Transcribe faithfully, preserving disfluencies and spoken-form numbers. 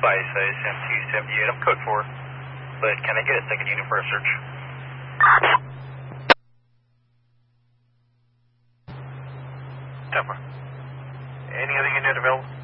Body size M two seventy-eight. I'm code four, but can I get a second unit for a search? ten four. Any other unit available?